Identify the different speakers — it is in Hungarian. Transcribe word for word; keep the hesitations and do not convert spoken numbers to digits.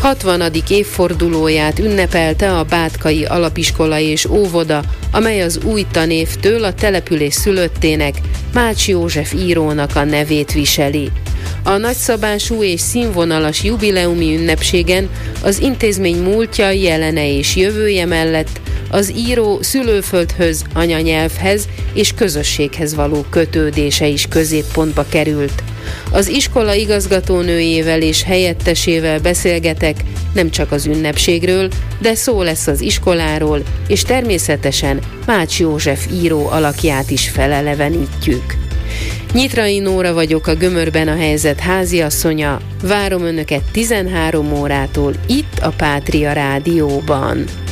Speaker 1: hatvanadik évfordulóját ünnepelte a Bátkai Alapiskola és Óvoda, amely az új tanévtől a település szülöttének, Mács József írónak a nevét viseli. A nagyszabású és színvonalas jubileumi ünnepségen az intézmény múltja, jelene és jövője mellett az író szülőföldhöz, anyanyelvhez és közösséghez való kötődése is középpontba került. Az iskola igazgatónőjével és helyettesével beszélgetek nem csak az ünnepségről, de szó lesz az iskoláról, és természetesen Mács József író alakját is felelevenítjük. Nyitrai Nóra vagyok, a Gömörben a helyzet háziasszonya. Várom önöket tizenhárom órától itt a Pátria Rádióban.